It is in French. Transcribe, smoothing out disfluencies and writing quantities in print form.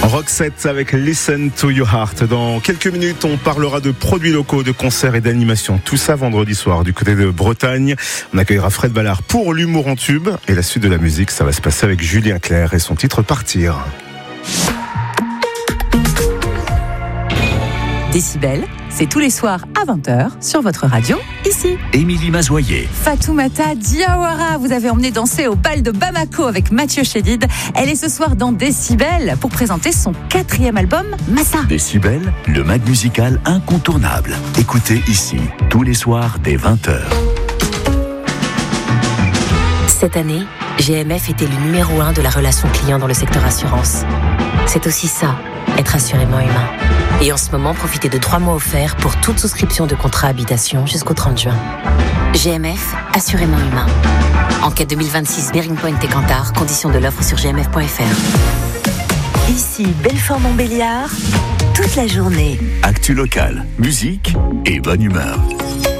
Roxette avec Listen to Your Heart. Dans quelques minutes, on parlera de produits locaux, de concerts et d'animations. Tout ça vendredi soir du côté de Bretagne. On accueillera Fred Ballard pour l'humour en tube. Et la suite de la musique, ça va se passer avec Julien Clerc et son titre Partir. Décibel, c'est tous les soirs à 20h sur votre radio, ici. Émilie Mazoyer. Fatoumata Diawara, vous avez emmené danser au bal de Bamako avec Mathieu Chédid. Elle est ce soir dans Décibel pour présenter son 4e album, Massa. Décibel, le mag musical incontournable. Écoutez ici, tous les soirs dès 20h. Cette année, GMF était le numéro 1 de la relation client dans le secteur assurance. C'est aussi ça, être assurément humain. Et en ce moment, profitez de 3 mois offerts pour toute souscription de contrat habitation jusqu'au 30 juin. GMF, assurément humain. Enquête 2026 Bearing Point et Cantar, conditions de l'offre sur gmf.fr. Ici, Belfort-Montbéliard, toute la journée. Actu local, musique et bonne humeur.